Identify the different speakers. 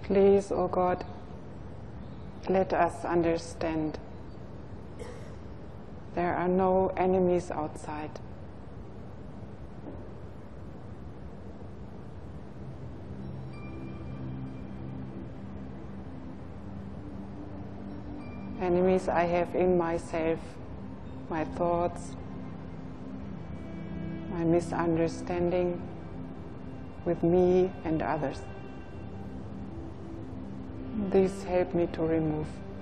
Speaker 1: Please, O God, let us understand there are no enemies outside. Enemies I have in myself, my thoughts, my misunderstanding with me and others. These help me to remove.